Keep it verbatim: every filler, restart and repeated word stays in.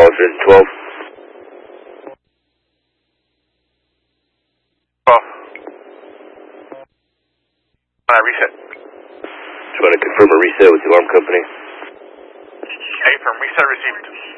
Austin, twelve. twelve. Uh, reset. Just want to confirm a reset with the alarm company. Affirm, reset received.